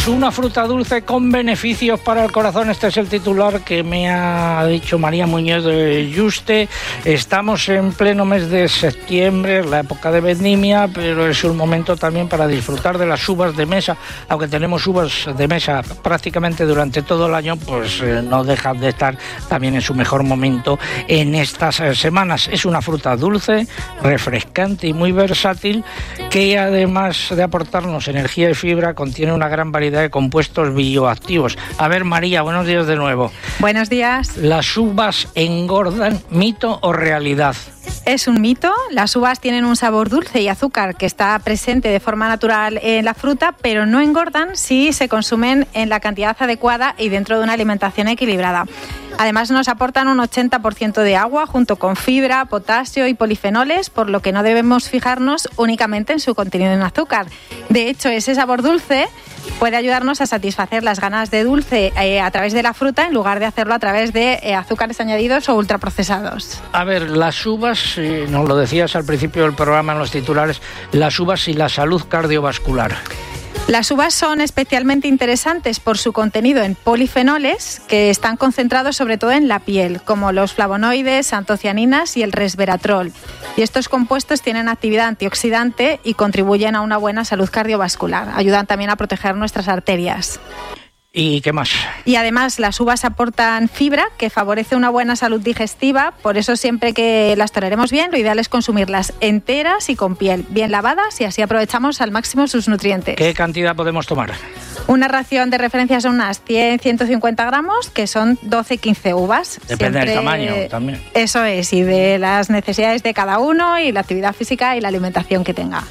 una fruta dulce con beneficios para el corazón. Este es el titular que me ha dicho María Muñoz de Yuste. Estamos en pleno mes de septiembre, la época de vendimia, pero es un momento también para disfrutar de las uvas de mesa. Aunque tenemos uvas de mesa prácticamente durante todo el año, pues no dejan de estar también en su mejor momento en estas semanas. Es una fruta dulce, refrescante y muy versátil, que además de aportarnos energía y fibra, contiene una gran variedad de compuestos bioactivos. A ver, María, buenos días de nuevo. Buenos días. ¿Las uvas engordan, mito o realidad? Es un mito. Las uvas tienen un sabor dulce y azúcar que está presente de forma natural en la fruta, pero no engordan si se consumen en la cantidad adecuada y dentro de una alimentación equilibrada. Además, nos aportan un 80% de agua junto con fibra, potasio y polifenoles, por lo que no debemos fijarnos únicamente en su contenido en azúcar. De hecho, ese sabor dulce puede ayudarnos a satisfacer las ganas de dulce a través de la fruta en lugar de hacerlo a través de azúcares añadidos o ultraprocesados. A ver, las uvas, nos lo decías al principio del programa en los titulares, las uvas y la salud cardiovascular. Las uvas son especialmente interesantes por su contenido en polifenoles, que están concentrados sobre todo en la piel, como los flavonoides, antocianinas y el resveratrol. Y estos compuestos tienen actividad antioxidante y contribuyen a una buena salud cardiovascular. Ayudan también a proteger nuestras arterias. ¿Y qué más? Y además las uvas aportan fibra, que favorece una buena salud digestiva. Por eso siempre que las toleremos bien, lo ideal es consumirlas enteras y con piel, bien lavadas, y así aprovechamos al máximo sus nutrientes. ¿Qué cantidad podemos tomar? Una ración de referencia son unas 100-150 gramos, que son 12-15 uvas. Depende del tamaño también. Eso es, y de las necesidades de cada uno y la actividad física y la alimentación que tenga.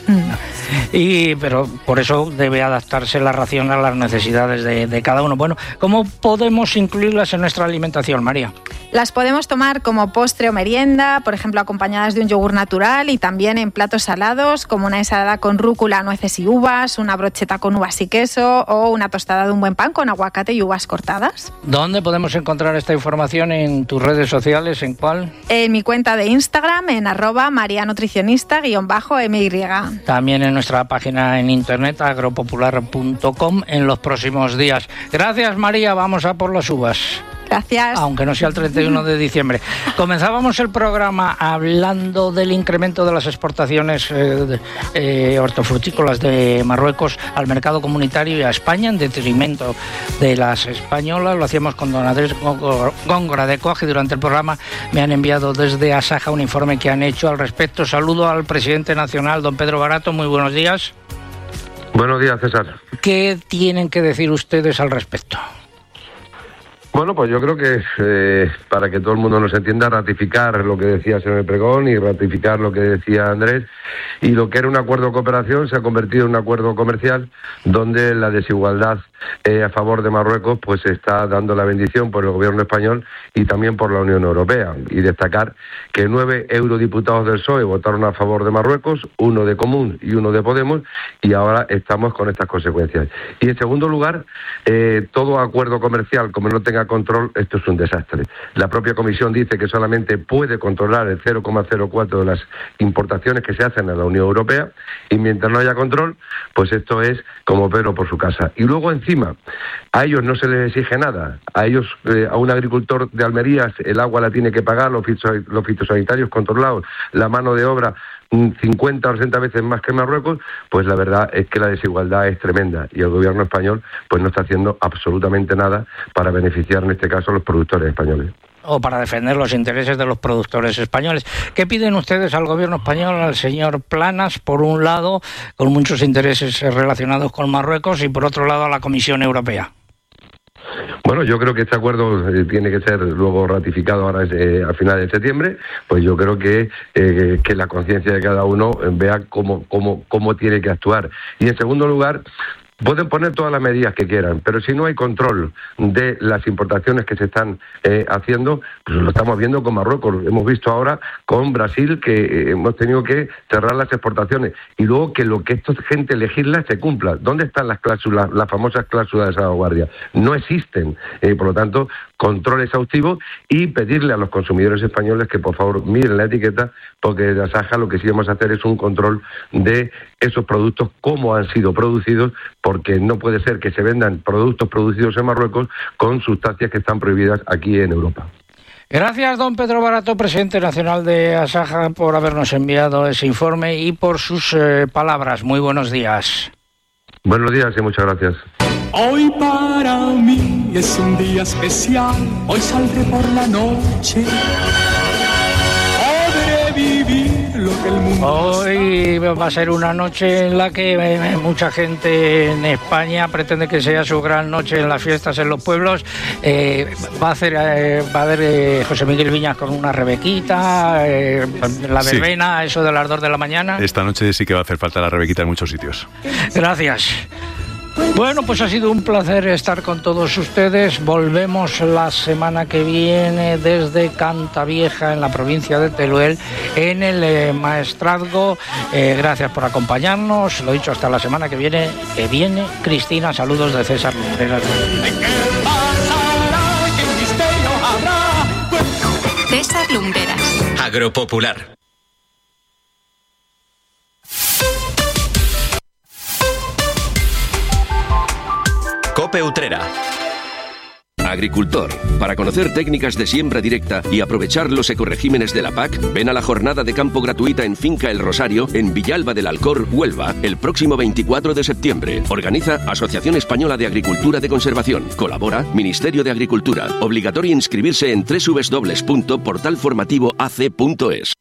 Pero por eso debe adaptarse la ración a las necesidades de cada uno. Bueno, ¿cómo podemos incluirlas en nuestra alimentación, María? Las podemos tomar como postre o merienda, por ejemplo, acompañadas de un yogur natural, y también en platos salados, como una ensalada con rúcula, nueces y uvas, una brocheta con uvas y queso, o una tostada de un buen pan con aguacate y uvas cortadas. ¿Dónde podemos encontrar esta información? ¿En tus redes sociales? ¿En cuál? En mi cuenta de Instagram, en @marianutricionista_my. También en nuestra página en internet, agropopular.com, en los próximos días. Gracias, María. Vamos a por las uvas. Gracias. Aunque no sea el 31 de diciembre. Comenzábamos el programa hablando del incremento de las exportaciones hortofrutícolas de Marruecos al mercado comunitario y a España, en detrimento de las españolas. Lo hacíamos con don Andrés Góngora de Coag, y durante el programa me han enviado desde Asaja un informe que han hecho al respecto. Saludo al presidente nacional, don Pedro Barato. Muy buenos días. Buenos días, César. ¿Qué tienen que decir ustedes al respecto? Bueno, pues yo creo que para que todo el mundo nos entienda, ratificar lo que decía el señor Pregón y ratificar lo que decía Andrés, y lo que era un acuerdo de cooperación se ha convertido en un acuerdo comercial donde la desigualdad a favor de Marruecos pues está dando la bendición por el gobierno español y también por la Unión Europea. Y destacar que 9 eurodiputados del PSOE votaron a favor de Marruecos, 1 de Común y 1 de Podemos, y ahora estamos con estas consecuencias. Y en segundo lugar, todo acuerdo comercial, como no tenga control, esto es un desastre. La propia Comisión dice que solamente puede controlar el 0,04 de las importaciones que se hacen a la Unión Europea, y mientras no haya control, pues esto es como Pedro por su casa. Y luego encima, a ellos no se les exige nada. A ellos, a un agricultor de Almería, el agua la tiene que pagar, los fitosanitarios controlados, la mano de obra 50 o 60 veces más que Marruecos. Pues la verdad es que la desigualdad es tremenda, y el gobierno español pues no está haciendo absolutamente nada para beneficiar en este caso a los productores españoles. O para defender los intereses de los productores españoles. ¿Qué piden ustedes al gobierno español, al señor Planas, por un lado, con muchos intereses relacionados con Marruecos, y por otro lado a la Comisión Europea? Bueno, yo creo que este acuerdo tiene que ser luego ratificado ahora a finales de septiembre. Pues yo creo que la conciencia de cada uno vea cómo tiene que actuar. Y en segundo lugar, pueden poner todas las medidas que quieran, pero si no hay control de las importaciones que se están haciendo, pues lo estamos viendo con Marruecos, hemos visto ahora con Brasil, que hemos tenido que cerrar las exportaciones, y luego que lo que esta gente legisla se cumpla. ¿Dónde están las cláusulas, las famosas cláusulas de salvaguardia? No existen. Por lo tanto, control exhaustivo, y pedirle a los consumidores españoles que por favor miren la etiqueta, porque desde Asaja lo que sí vamos a hacer es un control de esos productos, cómo han sido producidos, porque no puede ser que se vendan productos producidos en Marruecos con sustancias que están prohibidas aquí en Europa. Gracias, don Pedro Barato, presidente nacional de Asaja, por habernos enviado ese informe y por sus palabras. Muy buenos días. Buenos días y muchas gracias. Hoy para mí es un día especial, hoy saldré por la noche, podré vivir lo que el mundo... Hoy va a ser una noche en la que mucha gente en España pretende que sea su gran noche en las fiestas en los pueblos. Va a haber José Miguel Viñas con una rebequita, la verbena, eso de las 2 de la mañana. Esta noche sí que va a hacer falta la rebequita en muchos sitios. Gracias. Bueno, pues ha sido un placer estar con todos ustedes. Volvemos la semana que viene desde Cantavieja, en la provincia de Teruel, en el Maestrazgo. Gracias por acompañarnos. Lo dicho, hasta la semana que viene. Cristina. Saludos de César Lumbreras. César Lumbreras. Agropopular. COPE Utrera. Agricultor, para conocer técnicas de siembra directa y aprovechar los ecoregímenes de la PAC, ven a la jornada de campo gratuita en Finca El Rosario, en Villalba del Alcor, Huelva, el próximo 24 de septiembre. Organiza Asociación Española de Agricultura de Conservación. Colabora Ministerio de Agricultura. Obligatorio inscribirse en www.portalformativoac.es.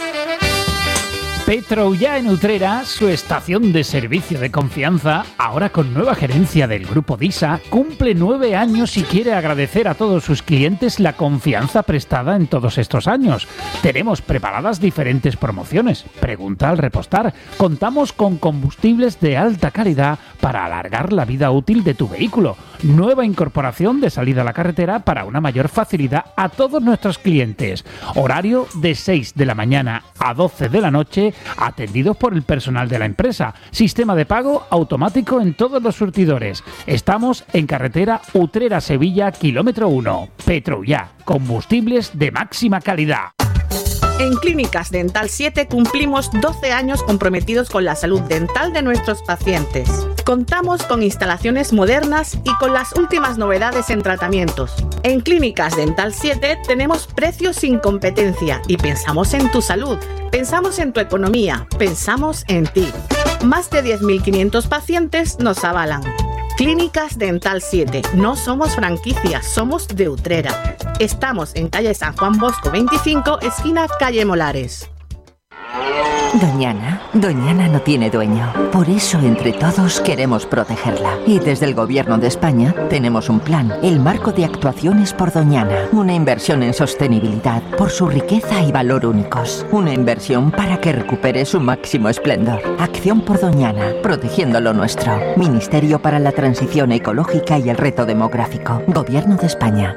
Petroullà en Utrera, su estación de servicio de confianza, ahora con nueva gerencia del Grupo DISA, cumple 9 años y quiere agradecer a todos sus clientes la confianza prestada en todos estos años. Tenemos preparadas diferentes promociones. Pregunta al repostar. Contamos con combustibles de alta calidad para alargar la vida útil de tu vehículo. Nueva incorporación de salida a la carretera para una mayor facilidad a todos nuestros clientes. Horario de 6 de la mañana a 12 de la noche, atendidos por el personal de la empresa. Sistema de pago automático en todos los surtidores. Estamos en carretera Utrera-Sevilla, kilómetro 1. Petroullà, combustibles de máxima calidad. En Clínicas Dental 7 cumplimos 12 años comprometidos con la salud dental de nuestros pacientes. Contamos con instalaciones modernas y con las últimas novedades en tratamientos. En Clínicas Dental 7 tenemos precios sin competencia y pensamos en tu salud, pensamos en tu economía, pensamos en ti. Más de 10.500 pacientes nos avalan. Clínicas Dental 7. No somos franquicias, somos de Utrera. Estamos en calle San Juan Bosco 25, esquina calle Molares. Doñana no tiene dueño. Por eso, entre todos, queremos protegerla. Y desde el Gobierno de España tenemos un plan, el Marco de Actuaciones por Doñana. Una inversión en sostenibilidad por su riqueza y valor únicos. Una inversión para que recupere su máximo esplendor. Acción por Doñana, protegiendo lo nuestro. Ministerio para la Transición Ecológica y el Reto Demográfico. Gobierno de España.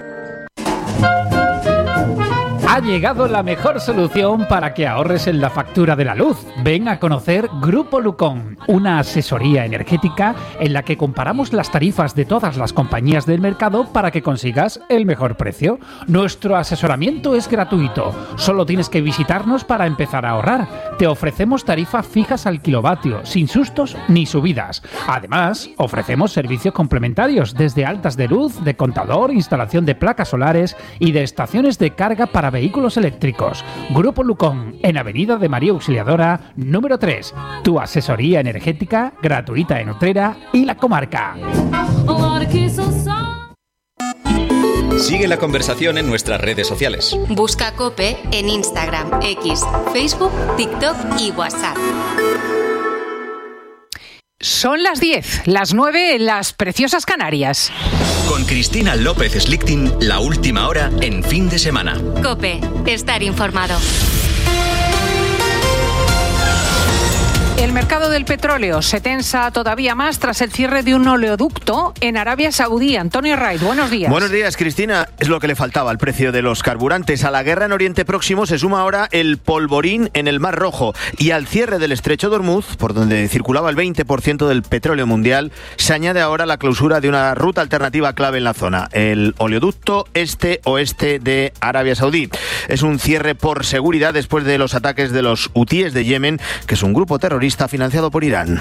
Ha llegado la mejor solución para que ahorres en la factura de la luz. Ven a conocer Grupo Lucón, una asesoría energética en la que comparamos las tarifas de todas las compañías del mercado para que consigas el mejor precio. Nuestro asesoramiento es gratuito. Solo tienes que visitarnos para empezar a ahorrar. Te ofrecemos tarifas fijas al kilovatio, sin sustos ni subidas. Además, ofrecemos servicios complementarios desde altas de luz, de contador, instalación de placas solares y de estaciones de carga para vehículos eléctricos. Grupo Lucón, en Avenida de María Auxiliadora, número 3. Tu asesoría energética gratuita en Utrera y la comarca. Sigue la conversación en nuestras redes sociales. Busca COPE en Instagram, X, Facebook, TikTok y WhatsApp. Son las 10, las 9 en las preciosas Canarias. Con Cristina López Slichting, la última hora en fin de semana. COPE, estar informado. El mercado del petróleo se tensa todavía más tras el cierre de un oleoducto en Arabia Saudí. Antonio Raiz, buenos días. Buenos días, Cristina. Es lo que le faltaba al precio de los carburantes. A la guerra en Oriente Próximo se suma ahora el polvorín en el Mar Rojo. Y al cierre del Estrecho de Hormuz, por donde circulaba el 20% del petróleo mundial, se añade ahora la clausura de una ruta alternativa clave en la zona, el oleoducto este-oeste de Arabia Saudí. Es un cierre por seguridad después de los ataques de los hutíes de Yemen, que es un grupo terrorista está financiado por Irán.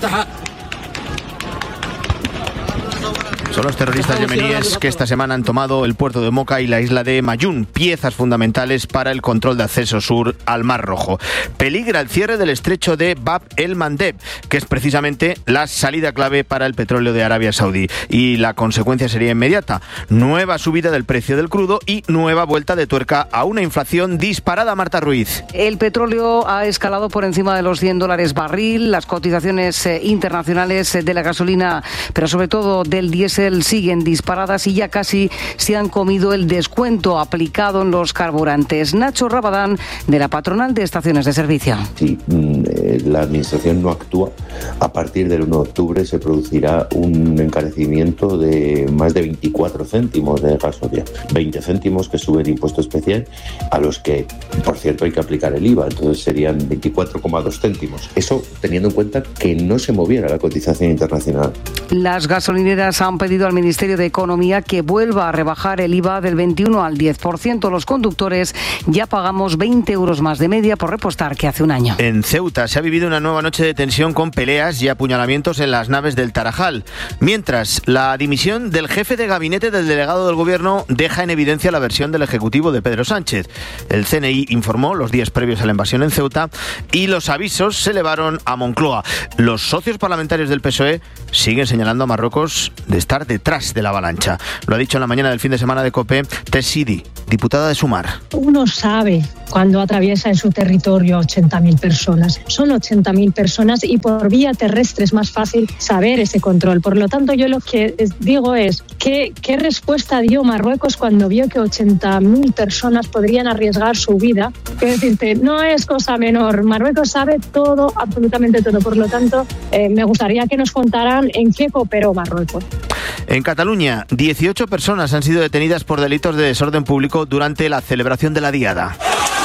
Son los terroristas yemeníes que esta semana han tomado el puerto de Moca y la isla de Mayún, piezas fundamentales para el control de acceso sur al Mar Rojo. Peligra el cierre del estrecho de Bab el-Mandeb, que es precisamente la salida clave para el petróleo de Arabia Saudí. Y la consecuencia sería inmediata: nueva subida del precio del crudo y nueva vuelta de tuerca a una inflación disparada. Marta Ruiz. El petróleo ha escalado por encima de los $100 barril. Las cotizaciones internacionales de la gasolina, pero sobre todo del diésel, siguen disparadas y ya casi se han comido el descuento aplicado en los carburantes. Nacho Rabadán, de la patronal de estaciones de servicio. Si la Administración no actúa, a partir del 1 de octubre se producirá un encarecimiento de más de 24 céntimos de gasolina. 20 céntimos que sube el impuesto especial, a los que, por cierto, hay que aplicar el IVA. Entonces serían 24,2 céntimos. Eso teniendo en cuenta que no se moviera la cotización internacional. Las gasolineras han pedido al Ministerio de Economía que vuelva a rebajar el IVA del 21 al 10%. Los conductores ya pagamos 20 euros más de media por repostar que hace un año. En Ceuta se ha vivido una nueva noche de tensión con peleas y apuñalamientos en las naves del Tarajal. Mientras, la dimisión del jefe de gabinete del delegado del Gobierno deja en evidencia la versión del Ejecutivo de Pedro Sánchez. El CNI informó los días previos a la invasión en Ceuta y los avisos se elevaron a Moncloa. Los socios parlamentarios del PSOE siguen señalando a Marruecos de estar detrás de la avalancha. Lo ha dicho en la mañana del fin de semana de COPE Tess Sidi, diputada de Sumar. Uno sabe cuando atraviesa en su territorio 80.000 personas. Son 80.000 personas y por vía terrestre es más fácil saber ese control. Por lo tanto, yo lo que digo es ¿qué respuesta dio Marruecos cuando vio que 80.000 personas podrían arriesgar su vida? Quiero decirte, no es cosa menor. Marruecos sabe todo, absolutamente todo. Por lo tanto, me gustaría que nos contaran en qué cooperó Marruecos. En Cataluña, 18 personas han sido detenidas por delitos de desorden público durante la celebración de la Diada.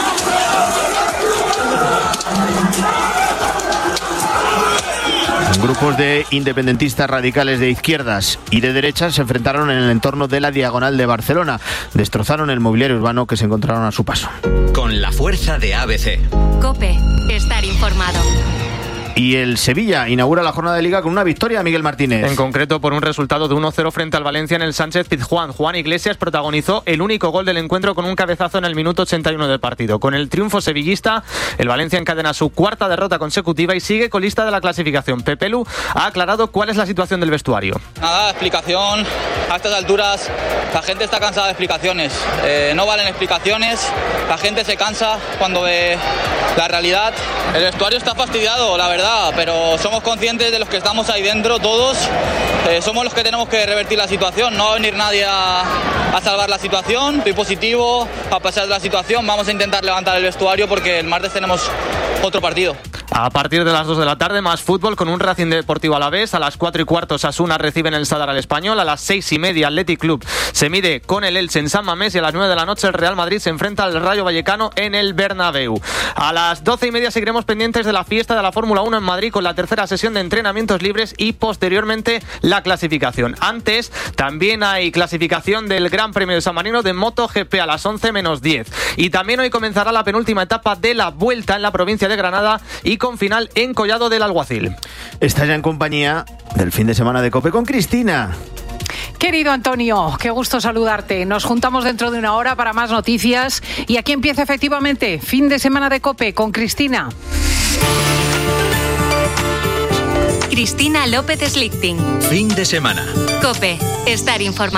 Grupos de independentistas radicales de izquierdas y de derechas se enfrentaron en el entorno de la Diagonal de Barcelona. Destrozaron el mobiliario urbano que se encontraron a su paso. Con la fuerza de ABC. COPE, estar informado. Y el Sevilla inaugura la jornada de Liga con una victoria, Miguel Martínez. En concreto por un resultado de 1-0 frente al Valencia en el Sánchez-Pizjuán. Juan Iglesias protagonizó el único gol del encuentro con un cabezazo en el minuto 81 del partido. Con el triunfo sevillista, el Valencia encadena su cuarta derrota consecutiva y sigue colista de la clasificación. Pepe Lu ha aclarado cuál es la situación del vestuario. Nada, explicación. A estas alturas la gente está cansada de explicaciones. No valen explicaciones. La gente se cansa cuando ve la realidad. El vestuario está fastidiado, la verdad, pero somos conscientes de los que estamos ahí dentro, todos. Somos los que tenemos que revertir la situación. No va a venir nadie a salvar la situación. Estoy positivo a pesar de la situación. Vamos a intentar levantar el vestuario porque el martes tenemos otro partido. A partir de las 2 de la tarde, más fútbol con un Racing Deportivo Alavés. A las 4:15, Osasuna recibe en el Sadar al Español. A las 6:30, Athletic Club se mide con el Elche en San Mamés. Y a las 9 de la noche, el Real Madrid se enfrenta al Rayo Vallecano en el Bernabéu. A las 12:30 seguiremos pendientes de la fiesta de la Fórmula 1 en Madrid con la tercera sesión de entrenamientos libres y posteriormente la clasificación. Antes, también hay clasificación del Gran Premio de San Marino de MotoGP a las 11:10. Y también hoy comenzará la penúltima etapa de la Vuelta en la provincia de Granada y con final en Collado del Alguacil. Está ya en compañía del fin de semana de COPE con Cristina. Querido Antonio, qué gusto saludarte. Nos juntamos dentro de una hora para más noticias. Y aquí empieza efectivamente fin de semana de COPE con Cristina. Cristina López Slichting. Fin de semana. COPE, estar informado.